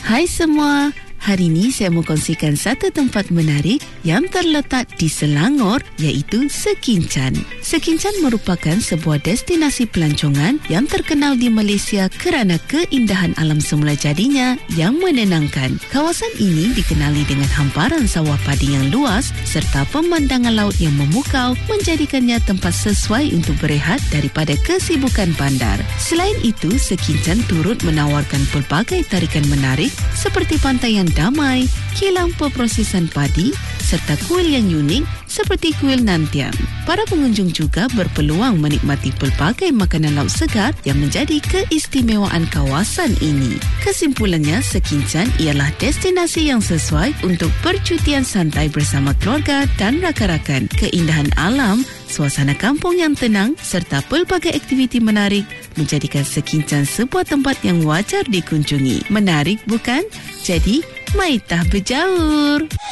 Hai semua, hari ini saya mau kongsikan satu tempat menarik yang terletak di Selangor, iaitu Sekinchan. Sekinchan merupakan sebuah destinasi pelancongan yang terkenal di Malaysia kerana keindahan alam semula jadinya yang menenangkan. Kawasan ini dikenali dengan hamparan sawah padi yang luas serta pemandangan laut yang memukau, menjadikannya tempat sesuai untuk berehat daripada kesibukan bandar. Selain itu, Sekinchan turut menawarkan pelbagai tarikan menarik seperti pantai yang damai, kilang peprosesan padi serta kuil yang unik seperti kuil Nantiam. Para pengunjung juga berpeluang menikmati pelbagai makanan laut segar yang menjadi keistimewaan kawasan ini. Kesimpulannya, Sekinchan ialah destinasi yang sesuai untuk percutian santai bersama keluarga dan rakan-rakan. Keindahan alam, suasana kampung yang tenang serta pelbagai aktiviti menarik menjadikan Sekinchan sebuah tempat yang wajar dikunjungi. Menarik bukan? Jadi, maitah berjaur!